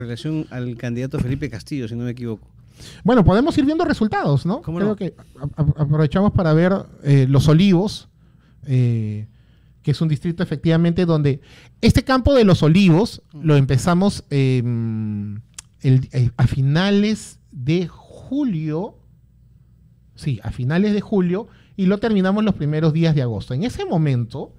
relación al candidato Felipe Castillo, si no me equivoco. Bueno, podemos ir viendo resultados, ¿no? ¿Cómo Creo no? que aprovechamos para ver Los Olivos, que es un distrito efectivamente donde este campo de Los Olivos lo empezamos a finales de julio. Sí, a finales de julio, y lo terminamos los primeros días de agosto. En ese momento,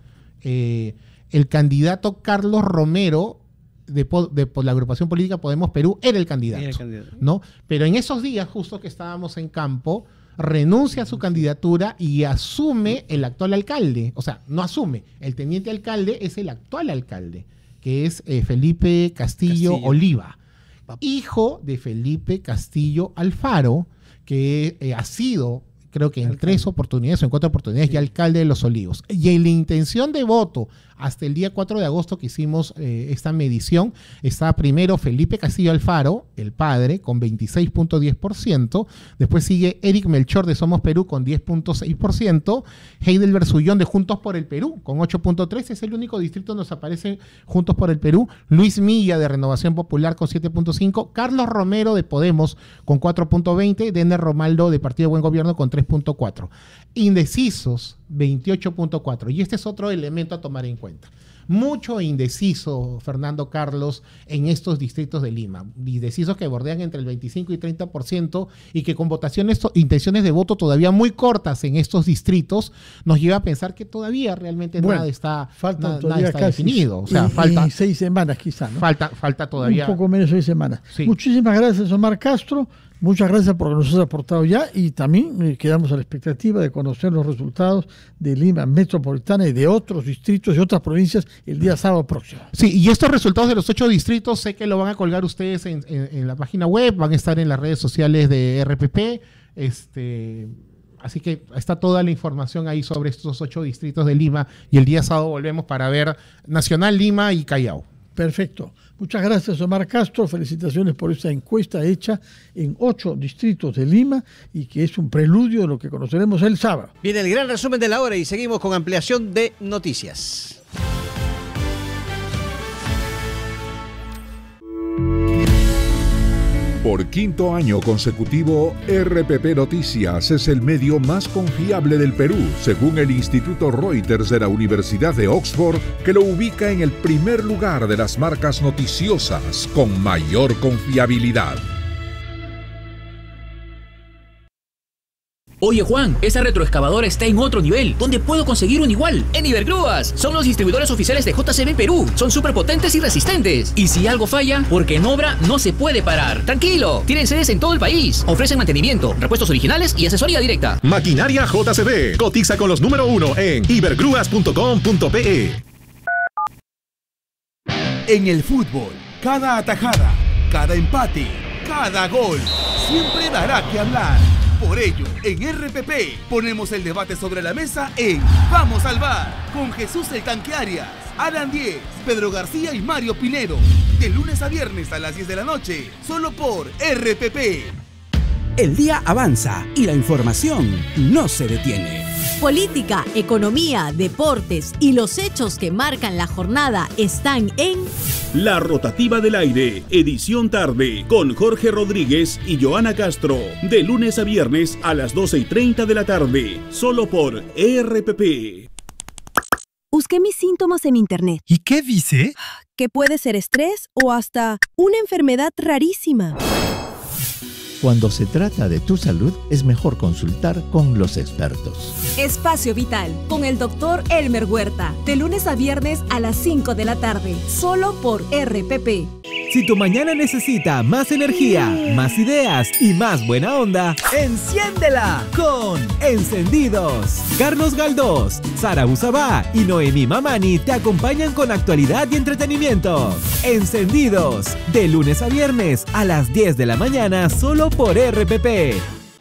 el candidato Carlos Romero por la agrupación política Podemos Perú era el candidato, ¿no? Pero en esos días, justo que estábamos en campo, renuncia a su candidatura y asume el actual alcalde. O sea, no asume, el teniente alcalde es el actual alcalde, que es Felipe Castillo Oliva, hijo de Felipe Castillo Alfaro, que ha sido, creo que en 3 oportunidades o en 4 oportunidades, ya alcalde de Los Olivos. Y en la intención de voto, hasta el día 4 de agosto que hicimos esta medición, está primero Felipe Castillo Alfaro, el padre, con 26.10%. Después sigue Eric Melchor de Somos Perú con 10.6%. Heidelberg Sullón de Juntos por el Perú con 8.3%. Es el único distrito donde nos aparece Juntos por el Perú. Luis Milla de Renovación Popular con 7.5%. Carlos Romero de Podemos con 4.20%. Denner Romaldo de Partido Buen Gobierno con 3.4%. Indecisos, 28.4%. Y este es otro elemento a tomar en cuenta. Mucho indeciso, Fernando Carlos, en estos distritos de Lima. Indecisos que bordean entre el 25 y 30% y que con votaciones, intenciones de voto todavía muy cortas en estos distritos, nos lleva a pensar que todavía realmente nada está definido. O sea, falta 6 semanas quizá, ¿no? Falta todavía. Un poco menos de 6 semanas. Sí. Muchísimas gracias, Omar Castro. Muchas gracias por lo que nos has aportado ya, y también quedamos a la expectativa de conocer los resultados de Lima Metropolitana y de otros distritos y otras provincias el día sábado próximo. Sí, y estos resultados de los 8 distritos sé que lo van a colgar ustedes en la página web, van a estar en las redes sociales de RPP, así que está toda la información ahí sobre estos 8 distritos de Lima, y el día sábado volvemos para ver Nacional, Lima y Callao. Perfecto. Muchas gracias, Omar Castro. Felicitaciones por esta encuesta hecha en 8 distritos de Lima y que es un preludio de lo que conoceremos el sábado. Viene el gran resumen de la hora y seguimos con ampliación de noticias. Por 5º año consecutivo, RPP Noticias es el medio más confiable del Perú, según el Instituto Reuters de la Universidad de Oxford, que lo ubica en el primer lugar de las marcas noticiosas con mayor confiabilidad. Oye Juan, esa retroexcavadora está en otro nivel. ¿Dónde puedo conseguir un igual? En Ibergrúas. Son los distribuidores oficiales de JCB Perú. Son súper potentes y resistentes. Y si algo falla, porque en obra no se puede parar. Tranquilo, tienen sedes en todo el país. Ofrecen mantenimiento, repuestos originales y asesoría directa. Maquinaria JCB. Cotiza con los número 1 en ibergrúas.com.pe. En el fútbol, cada atajada, cada empate, cada gol siempre dará que hablar. Por ello, en RPP ponemos el debate sobre la mesa en Vamos al Bar, con Jesús el Tanque Arias, Alan Diez, Pedro García y Mario Pinero. De lunes a viernes a las 10 de la noche, solo por RPP. El día avanza y la información no se detiene. Política, economía, deportes y los hechos que marcan la jornada están en La Rotativa del Aire, edición tarde, con Jorge Rodríguez y Joana Castro, de lunes a viernes a las 12:30 de la tarde, solo por RPP. Busqué mis síntomas en internet. ¿Y qué dice? Que puede ser estrés o hasta una enfermedad rarísima. Cuando se trata de tu salud, es mejor consultar con los expertos. Espacio Vital, con el Dr. Elmer Huerta, de lunes a viernes a las 5 de la tarde, solo por RPP. Si tu mañana necesita más energía, más ideas y más buena onda, ¡enciéndela con Encendidos! Carlos Galdós, Sara Usabá y Noemí Mamani te acompañan con actualidad y entretenimiento. Encendidos, de lunes a viernes a las 10 de la mañana, solo por RPP.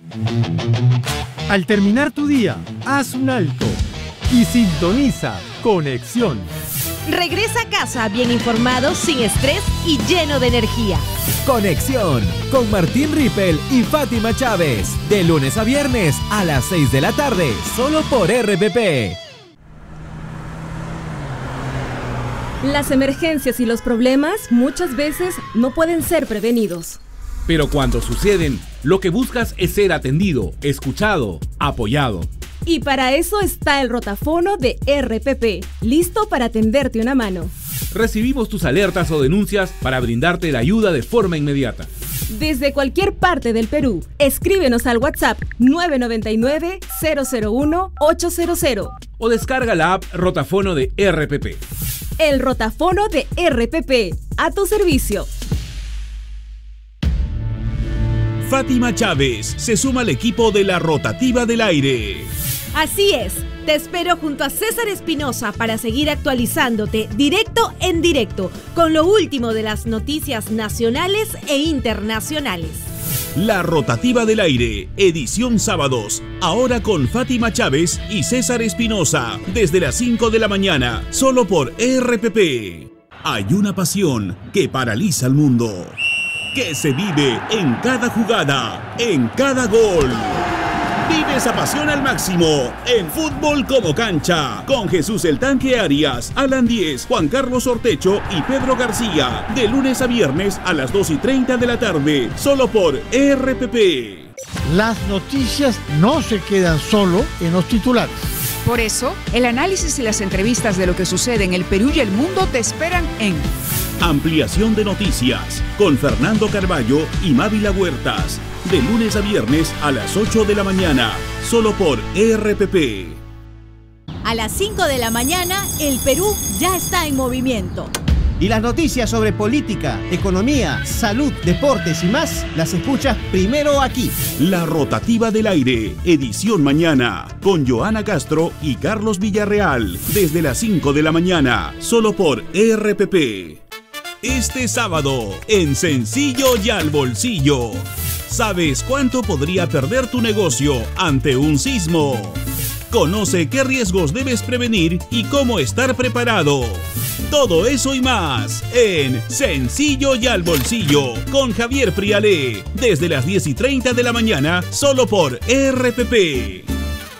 Al terminar tu día, haz un alto y sintoniza Conexión. Regresa a casa bien informado, sin estrés y lleno de energía. Conexión con Martín Rippel y Fátima Chávez, de lunes a viernes a las 6 de la tarde, solo por RPP. Las emergencias y los problemas muchas veces no pueden ser prevenidos. Pero cuando suceden, lo que buscas es ser atendido, escuchado, apoyado. Y para eso está el rotafono de RPP, listo para tenderte una mano. Recibimos tus alertas o denuncias para brindarte la ayuda de forma inmediata. Desde cualquier parte del Perú, escríbenos al WhatsApp 999-001-800 o descarga la app Rotafono de RPP. El rotafono de RPP, a tu servicio. Fátima Chávez se suma al equipo de la Rotativa del Aire. Así es, te espero junto a César Espinosa para seguir actualizándote directo en directo con lo último de las noticias nacionales e internacionales. La Rotativa del Aire, edición sábados, ahora con Fátima Chávez y César Espinosa, desde las 5 de la mañana, solo por RPP. Hay una pasión que paraliza al mundo, que se vive en cada jugada, en cada gol. Vive esa pasión al máximo en Fútbol como Cancha, con Jesús el Tanque Arias, Alan Díez, Juan Carlos Ortecho y Pedro García, de lunes a viernes a las 2:30 de la tarde, solo por RPP. Las noticias no se quedan solo en los titulares. Por eso, el análisis y las entrevistas de lo que sucede en el Perú y el mundo te esperan en Ampliación de Noticias, con Fernando Carballo y Mávila Huertas, de lunes a viernes a las 8 de la mañana, solo por RPP. A las 5 de la mañana, el Perú ya está en movimiento. Y las noticias sobre política, economía, salud, deportes y más, las escuchas primero aquí. La Rotativa del Aire, edición mañana, con Joana Castro y Carlos Villarreal, desde las 5 de la mañana, solo por RPP. Este sábado, en Sencillo y al Bolsillo. ¿Sabes cuánto podría perder tu negocio ante un sismo? Conoce qué riesgos debes prevenir y cómo estar preparado. Todo eso y más en Sencillo y al Bolsillo con Javier Prialé, desde las 10:30 de la mañana, solo por RPP.